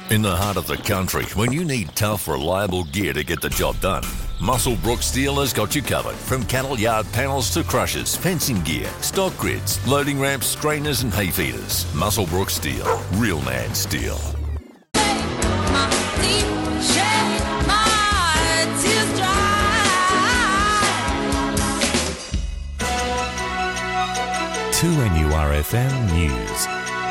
In the heart of the country, when you need tough, reliable gear to get the job done, Muswellbrook Steel has got you covered. From cattle yard panels to crushers, fencing gear, stock grids, loading ramps, strainers and hay feeders. Muswellbrook Steel. Real man steel. 2NURFM News.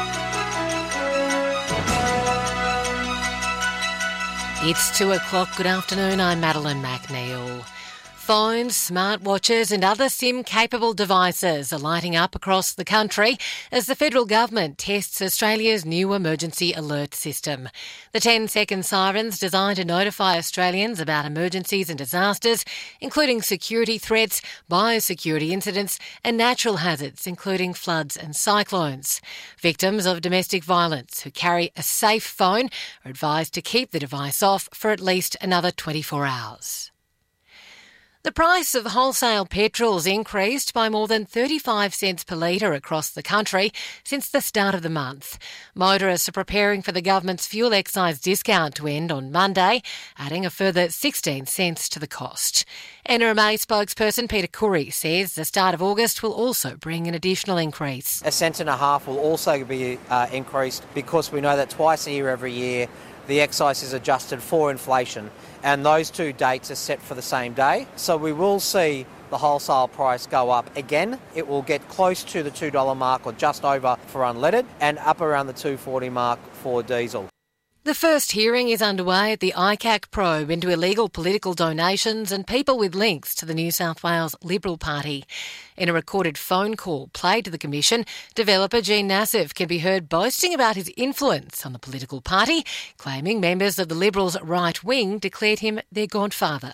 It's 2 o'clock. Good afternoon. I'm Madeline McNeil. Phones, smartwatches and other SIM-capable devices are lighting up across the country as the federal government tests Australia's new emergency alert system. The 10-second sirens designed to notify Australians about emergencies and disasters, including security threats, biosecurity incidents and natural hazards, including floods and cyclones. Victims of domestic violence who carry a safe phone are advised to keep the device off for at least another 24 hours. The price of wholesale petrol's increased by more than 35 cents per litre across the country since the start of the month. Motorists are preparing for the government's fuel excise discount to end on Monday, adding a further 16 cents to the cost. NRMA spokesperson Peter Curry says the start of August will also bring an additional increase. A cent and a half will also be increased because we know that twice a year every year the excise is adjusted for inflation, and those two dates are set for the same day. So we will see the wholesale price go up again. It will get close to the $2 mark or just over for unleaded and up around the $2.40 mark for diesel. The first hearing is underway at the ICAC probe into illegal political donations and people with links to the New South Wales Liberal Party. In a recorded phone call played to the Commission, developer Gene Nassif can be heard boasting about his influence on the political party, claiming members of the Liberals' right wing declared him their godfather.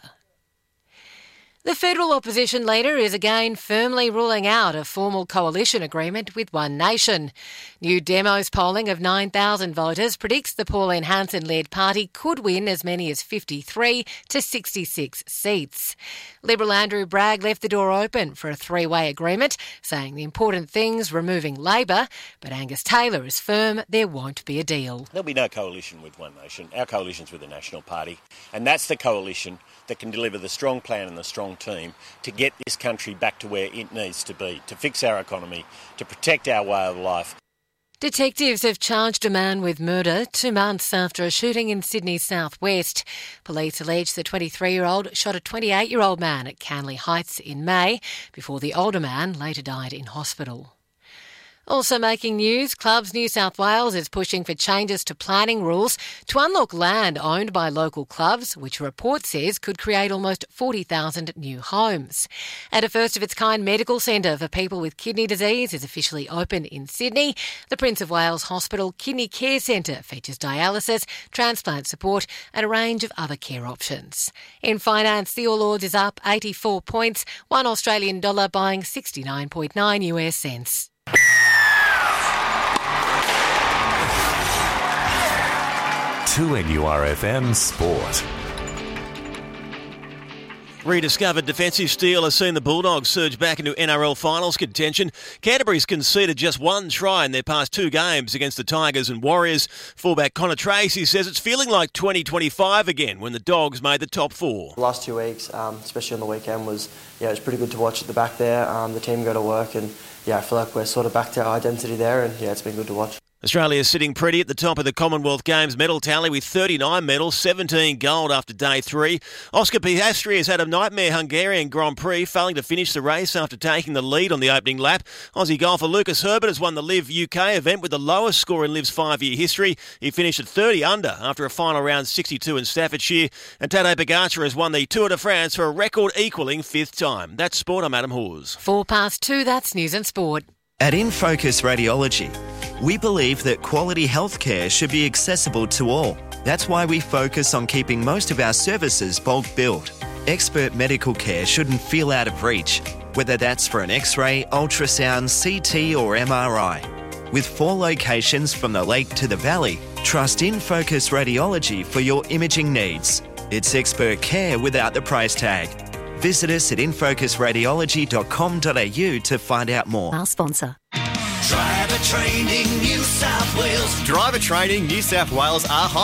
The federal opposition leader is again firmly ruling out a formal coalition agreement with One Nation. New Demos polling of 9,000 voters predicts the Pauline Hanson-led party could win as many as 53 to 66 seats. Liberal Andrew Bragg left the door open for a three-way agreement, saying the important thing's removing Labor, but Angus Taylor is firm there won't be a deal. There'll be no coalition with One Nation. Our coalition's with the National Party, and that's the coalition that can deliver the strong plan and the strong team to get this country back to where it needs to be, to fix our economy, to protect our way of life. Detectives have charged a man with murder 2 months after a shooting in Sydney's southwest. Police allege the 23-year-old shot a 28-year-old man at Canley Heights in May before the older man later died in hospital. Also making news, Clubs New South Wales is pushing for changes to planning rules to unlock land owned by local clubs, which a report says could create almost 40,000 new homes. And a first-of-its-kind medical centre for people with kidney disease is officially open in Sydney. The Prince of Wales Hospital Kidney Care Centre features dialysis, transplant support and a range of other care options. In finance, the All Ords is up 84 points, $1 Australian dollar buying 69.9 US cents. To NURFM Sport. Rediscovered defensive steel has seen the Bulldogs surge back into NRL finals contention. Canterbury's conceded just one try in their past 2 games against the Tigers and Warriors. Fullback Connor Tracy says it's feeling like 2025 again when the Dogs made the top 4. The last 2 weeks, especially on the weekend, was it was pretty good to watch at the back there. The team go to work and I feel like we're sort of back to our identity there and it's been good to watch. Australia is sitting pretty at the top of the Commonwealth Games medal tally with 39 medals, 17 gold after day 3. Oscar Piastri has had a nightmare Hungarian Grand Prix, failing to finish the race after taking the lead on the opening lap. Aussie golfer Lucas Herbert has won the LIV UK event with the lowest score in LIV's 5-year history. He finished at 30 under after a final round 62 in Staffordshire. And Tadej Pogacar has won the Tour de France for a record-equalling 5th time. That's Sport. I'm Adam Hawes. 2:04, that's News and Sport. At InFocus Radiology, we believe that quality healthcare should be accessible to all. That's why we focus on keeping most of our services bulk billed. Expert medical care shouldn't feel out of reach, whether that's for an X-ray, ultrasound, CT or MRI. With 4 locations from the lake to the valley, trust InFocus Radiology for your imaging needs. It's expert care without the price tag. Visit us at infocusradiology.com.au to find out more. Our sponsor. Driver Training New South Wales. Driver Training New South Wales are